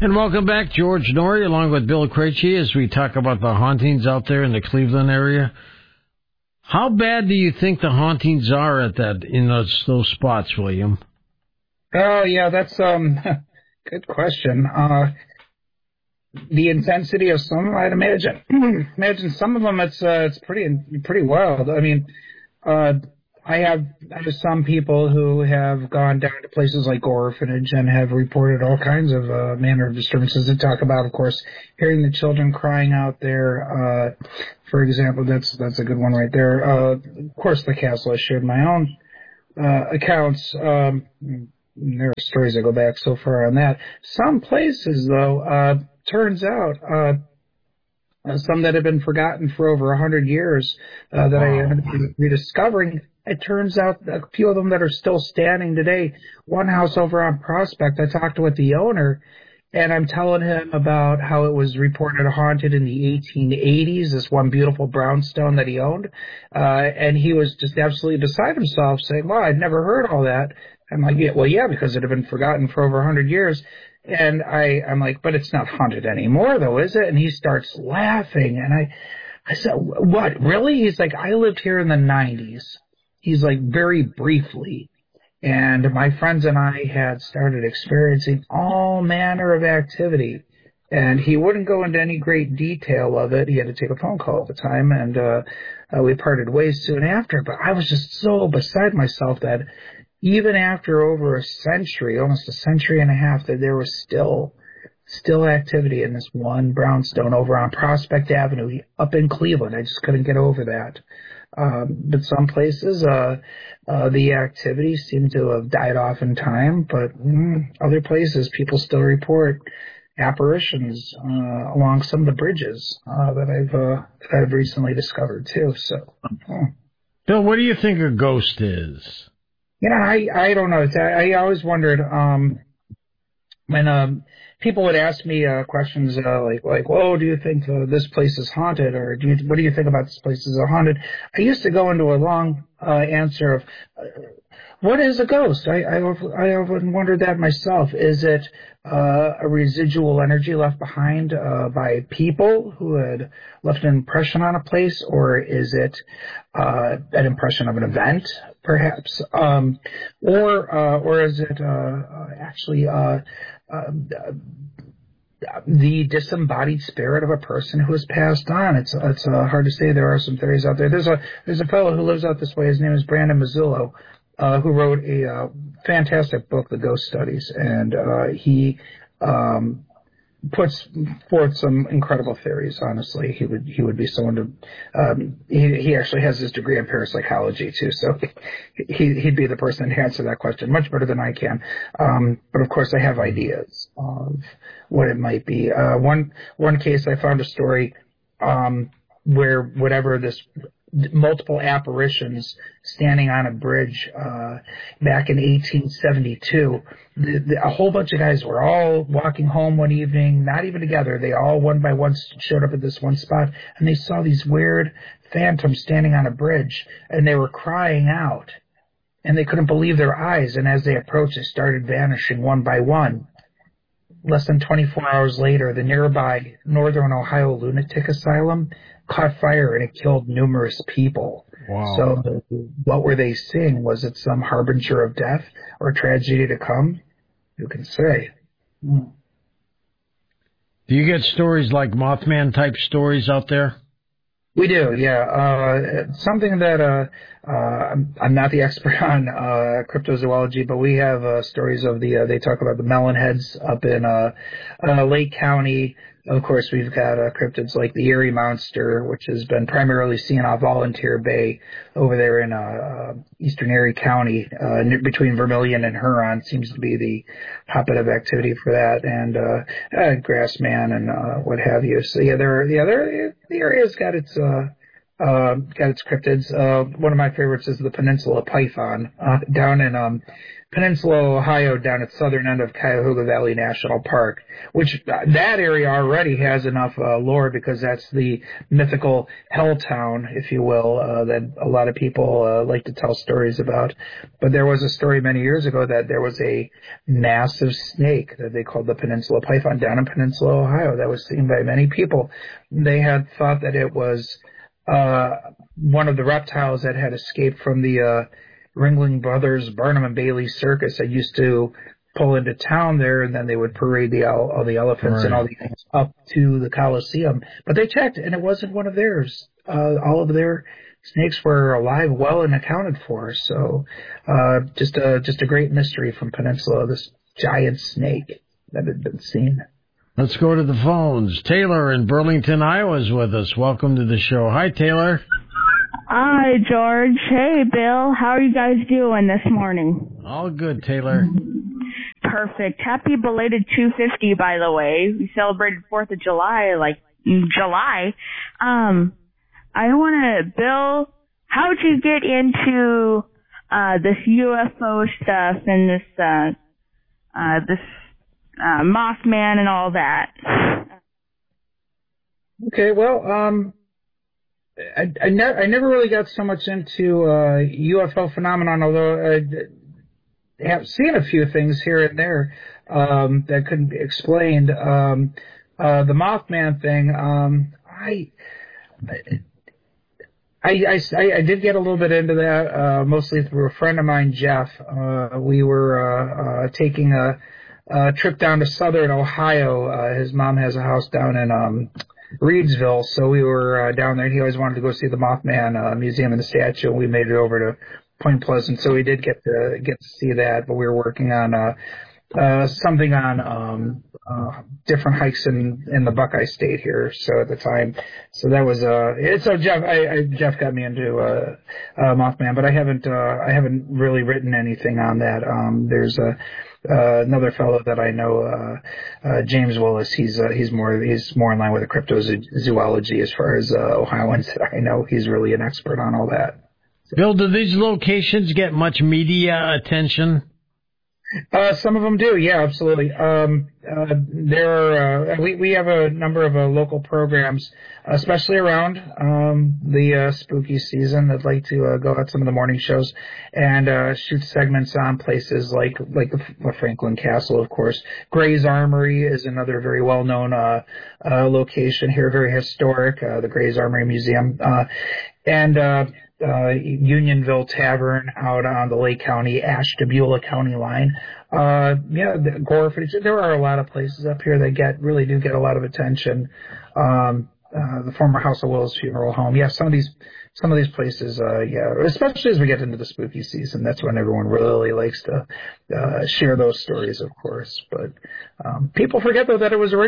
And welcome back, George Norrie, along with Bill Krejci, as we talk about the hauntings out there in the Cleveland area. How bad do you think the hauntings are in those spots, William? Oh, yeah, that's good question. The intensity of some of them, I'd imagine some of them it's pretty wild. I mean, I have some people who have gone down to places like orphanage and have reported all kinds of manner of disturbances. They talk about, of course, hearing the children crying out there. For example, that's a good one right there. Of course, the castle. I shared my own accounts. There are stories that go back so far on that. Some places, though, turns out some that have been forgotten for over 100 years that I ended up rediscovering. It turns out a few of them that are still standing today. One house over on Prospect, I talked with the owner, and I'm telling him about how it was reported haunted in the 1880s, this one beautiful brownstone that he owned. And he was just absolutely beside himself, saying, "Well, I'd never heard all that." I'm like, yeah, because it had been forgotten for over 100 years. And I'm like, "But it's not haunted anymore, though, is it?" And he starts laughing. And I said, "What, really?" He's like, "I lived here in the 90s. He's like, very briefly. And my friends and I had started experiencing all manner of activity. And he wouldn't go into any great detail of it. He had to take a phone call at the time, and we parted ways soon after. But I was just so beside myself that even after over a century, almost a century and a half, that there was still activity in this one brownstone over on Prospect Avenue up in Cleveland. I just couldn't get over that. But some places, the activity seemed to have died off in time, but other places, people still report apparitions along some of the bridges that I've recently discovered too. So, Bill, what do you think a ghost is? I don't know. I always wondered when people would ask me questions like, "Well, do you think this place is haunted?" or "What do you think about this place is haunted?" I used to go into a long answer of, what is a ghost? I often wondered that myself. Is it a residual energy left behind by people who had left an impression on a place, or is it an impression of an event, perhaps, or is it actually the disembodied spirit of a person who has passed on? It's hard to say. There are some theories out there. There's a fellow who lives out this way. His name is Brandon Mazzullo, who wrote a fantastic book, The Ghost Studies, and he puts forth some incredible theories. Honestly, he would be someone to. He actually has his degree in parapsychology too, so he'd be the person to answer that question much better than I can. But of course, I have ideas of what it might be. One case, I found a story where whatever this multiple apparitions standing on a bridge back in 1872. A whole bunch of guys were all walking home one evening, not even together. They all one by one showed up at this one spot, and they saw these weird phantoms standing on a bridge, and they were crying out, and they couldn't believe their eyes. And as they approached, they started vanishing one by one. Less than 24 hours later, the nearby Northern Ohio Lunatic Asylum caught fire, and it killed numerous people. Wow. So what were they seeing? Was it some harbinger of death or tragedy to come? Who can say? Do you get stories like Mothman type stories out there? We do, yeah. Something that I'm not the expert on cryptozoology, but we have stories of they talk about the melon heads up in Lake County. Of course, we've got cryptids like the Erie Monster, which has been primarily seen off Volunteer Bay over there in eastern Erie County, between Vermilion and Huron. Seems to be the hotbed of activity for that, and Grassman and what have you. So yeah, the area's got its got its cryptids. One of my favorites is the Peninsula Python, down in, Peninsula, Ohio, down at southern end of Cuyahoga Valley National Park, which that area already has enough lore because that's the mythical hell town, if you will, that a lot of people like to tell stories about. But there was a story many years ago that there was a massive snake that they called the Peninsula Python down in Peninsula, Ohio, that was seen by many people. They had thought that it was one of the reptiles that had escaped from the Ringling Brothers Barnum and Bailey Circus that used to pull into town there, and then they would parade all the elephants and all the things up to the Coliseum. But they checked, and it wasn't one of theirs. All of their snakes were alive, well, and accounted for. So just a great mystery from Peninsula, this giant snake that had been seen. Let's go to the phones. Taylor in Burlington, Iowa is with us. Welcome to the show. Hi, Taylor. Hi, George. Hey, Bill. How are you guys doing this morning? All good, Taylor. Perfect. Happy belated 250, by the way. We celebrated 4th of July, July. I want to, Bill, how'd you get into this UFO stuff and this Mothman and all that? Okay, well, I never really got so much into UFO phenomenon, although I have seen a few things here and there that couldn't be explained. The Mothman thing, I did get a little bit into that, mostly through a friend of mine, Jeff. We were taking a trip down to southern Ohio. His mom has a house down in Reedsville, so we were down there. He always wanted to go see the Mothman Museum and the statue, and we made it over to Point Pleasant, so we did get to see that. But we were working on something on different hikes in the Buckeye State here. So at the time, so that was so Jeff got me into Mothman, but I haven't really written anything on that. There's another fellow that I know, James Willis. He's more in line with the cryptozoology as far as Ohioans that I know. He's really an expert on all that. Bill, do these locations get much media attention? Some of them do, yeah, absolutely. There are we have a number of local programs, especially around the spooky season. I'd like to go out some of the morning shows and shoot segments on places like the Franklin Castle, of course. Gray's Armory is another very well known location here, very historic. The Gray's Armory Museum and Unionville Tavern out on the Lake County, Ashtabula County line. Goreford. There are a lot of places up here that really do get a lot of attention. The former House of Wills Funeral Home. Yeah, some of these places, especially as we get into the spooky season, that's when everyone really likes to share those stories, of course. But people forget though that it was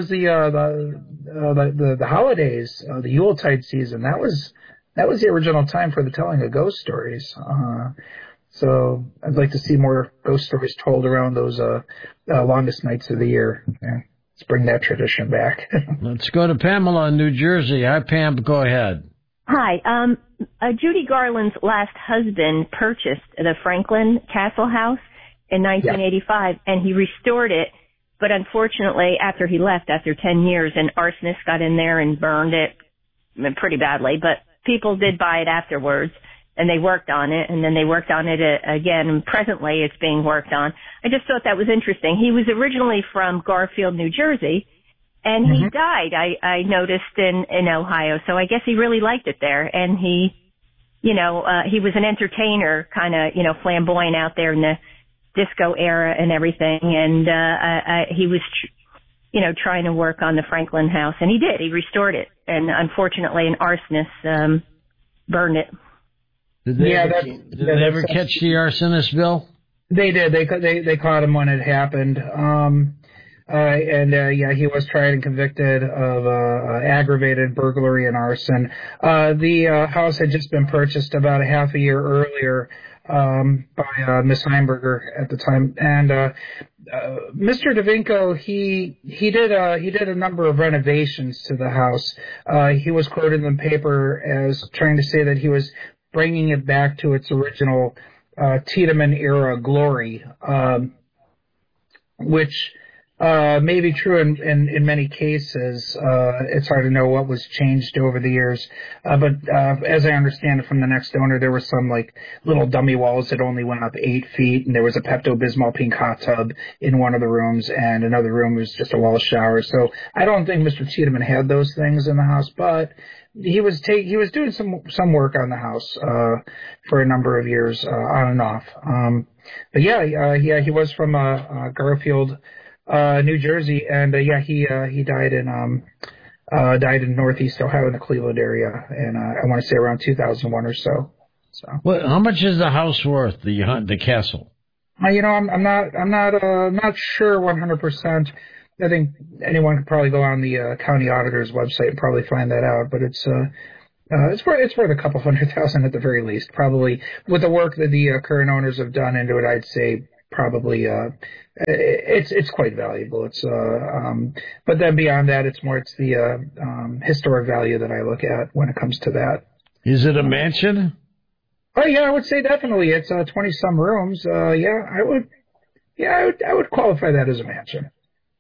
the holidays, the Yuletide season. That was the original time for the telling of ghost stories. So I'd like to see more ghost stories told around those longest nights of the year. Yeah, let's bring that tradition back. Let's go to Pamela in New Jersey. Hi, Pam. Go ahead. Hi. Judy Garland's last husband purchased the Franklin Castle House in 1985, and he restored it. But unfortunately, after he left, after 10 years, an arsonist got in there and burned it pretty badly. But people did buy it afterwards, and they worked on it, and then they worked on it again, and presently it's being worked on. I just thought that was interesting. He was originally from Garfield, New Jersey, and he died, I noticed, in Ohio, so I guess he really liked it there, and he was an entertainer, kind of, flamboyant out there in the disco era and everything, and he was trying to work on the Franklin house, and he did. He restored it, and unfortunately, an arsonist burned it. Did they ever catch the arsonist, Bill? They did. They caught him when it happened. He was tried and convicted of aggravated burglary and arson. The house had just been purchased about a half a year earlier by Miss Heimberger at the time, and Mr. DeVinco, he did a number of renovations to the house. He was quoted in the paper as trying to say that he was bringing it back to its original Tiedemann era glory, which may be true in many cases. It's hard to know what was changed over the years. But as I understand it from the next owner, there were some like little dummy walls that only went up 8 feet, and there was a Pepto-Bismol pink hot tub in one of the rooms, and another room was just a wall shower. So I don't think Mr. Tiedemann had those things in the house, but he was doing some work on the house for a number of years on and off. But he was from Garfield, New Jersey, and he died in Northeast Ohio in the Cleveland area, and I want to say around 2001 or so. So, well, how much is the house worth? The castle? I'm not sure 100%. I think anyone could probably go on the county auditor's website and probably find that out, but it's worth a couple $100,000 at the very least. Probably with the work that the current owners have done into it, I'd say probably it's quite valuable. It's but then beyond that, it's the historic value that I look at when it comes to that. Is it a mansion? Oh yeah, I would say definitely. It's 20 some rooms. I would qualify that as a mansion.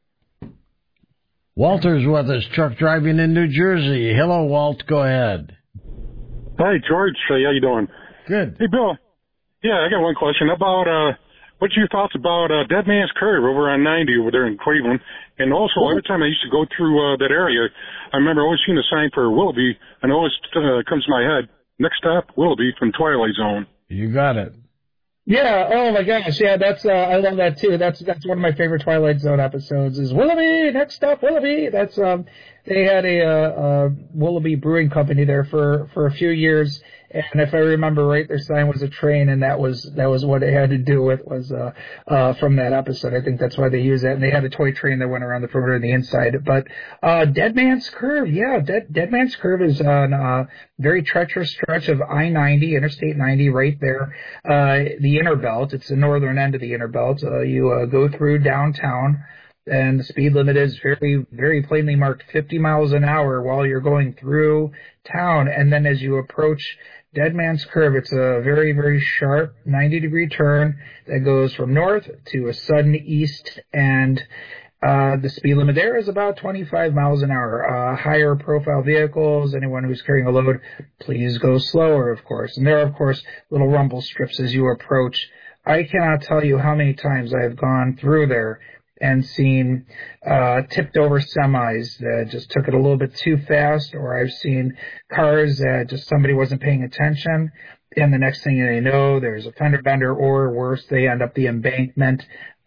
Walter's with us, truck driving in New Jersey. Hello, Walt. Go ahead. Hi, George. How you doing? Good. Hey, Bill. Yeah, I got one question about what's your thoughts about Dead Man's Curve over on 90 over there in Cleveland? And also, every time I used to go through that area, I remember always seeing the sign for Willoughby, and it always comes to my head. Next stop, Willoughby from Twilight Zone. You got it. Yeah. Oh my gosh. Yeah. That's I love that too. That's one of my favorite Twilight Zone episodes. Is Willoughby. Next stop, Willoughby. That's they had a Willoughby Brewing Company there for a few years, and if I remember right, their sign was a train, and that was what it had to do with was from that episode. I think that's why they used that, and they had a toy train that went around the perimeter and the inside. But Dead Man's Curve, yeah, Dead Man's Curve is on a very treacherous stretch of I-90, Interstate 90, right there, the inner belt. It's the northern end of the inner belt. You go through downtown, and the speed limit is very, very plainly marked 50 miles an hour while you're going through town. And then as you approach Dead Man's Curve, it's a very, very sharp 90-degree turn that goes from north to a sudden east, and the speed limit there is about 25 miles an hour. Higher profile vehicles, anyone who's carrying a load, please go slower, of course. And there are, of course, little rumble strips as you approach. I cannot tell you how many times I've gone through there and seen tipped over semis that just took it a little bit too fast, or I've seen cars that just somebody wasn't paying attention, and the next thing you know, there's a fender bender, or worse, they end up the embankment.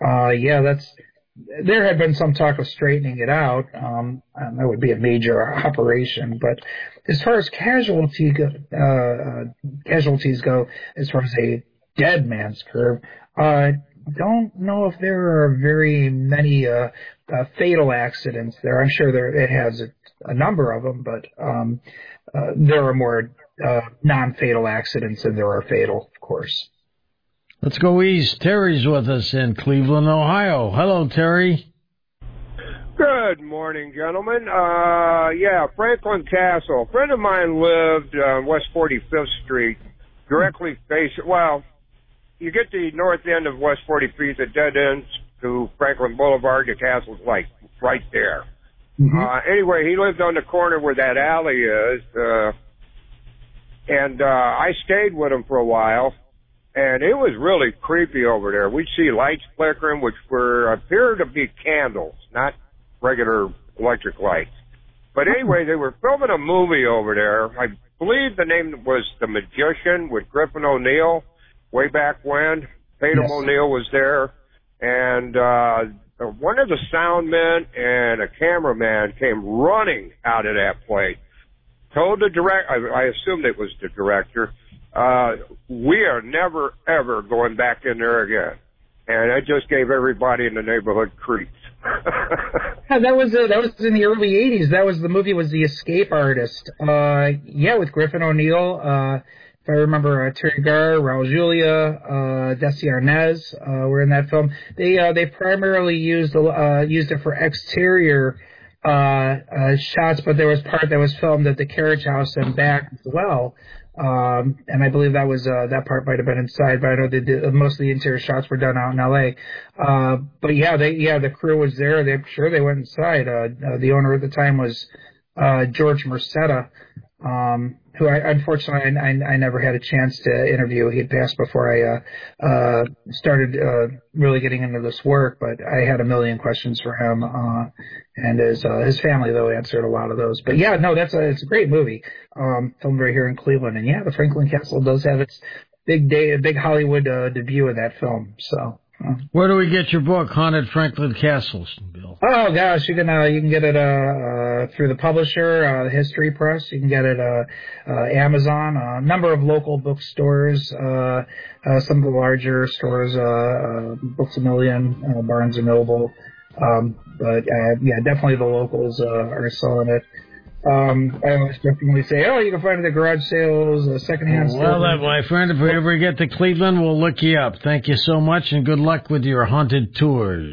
There had been some talk of straightening it out. And that would be a major operation. But as far as casualties go, as far as a Dead Man's Curve, don't know if there are very many fatal accidents there. I'm sure it has a number of them, but there are more non-fatal accidents than there are fatal, of course. Let's go east. Terry's with us in Cleveland, Ohio. Hello, Terry. Good morning, gentlemen. Franklin Castle. A friend of mine lived on West 45th Street, directly facing, you get the north end of West 45th, the dead ends to Franklin Boulevard. The castle's like right there. Mm-hmm. Anyway, he lived on the corner where that alley is, and I stayed with him for a while, and it was really creepy over there. We'd see lights flickering, which appeared to be candles, not regular electric lights. But anyway, they were filming a movie over there. I believe the name was The Magician with Griffin O'Neill. Way back when, Tatum O'Neill was there, and one of the sound men and a cameraman came running out of that place. Told the director, I assumed it was the director, we are never, ever going back in there again. And it just gave everybody in the neighborhood creeps. That was in the early 80s. The movie was The Escape Artist. With Griffin O'Neill. if I remember, Terry Garr, Raul Julia, Desi Arnaz were in that film. They primarily used it for exterior shots, but there was part that was filmed at the carriage house and back as well. And I believe that part might have been inside, but I know most of the interior shots were done out in L.A. But the crew was there. They went inside. The owner at the time was George Merceda, who unfortunately I never had a chance to interview. He had passed before I started really getting into this work, but I had a million questions for him, and his family though answered a lot of those. But yeah, no, it's a great movie, filmed right here in Cleveland, and yeah, the Franklin Castle does have its big Hollywood debut in that film. So. Where do we get your book, Haunted Franklin Castles, Bill? Oh gosh, you can get it through the publisher, History Press. You can get it Amazon, a number of local bookstores, some of the larger stores, Books A Million, Barnes and Noble. But definitely the locals are selling it. I always definitely say, you can find it at garage sales, secondhand stores. Well, my friend, if we ever get to Cleveland, we'll look you up. Thank you so much, and good luck with your haunted tours.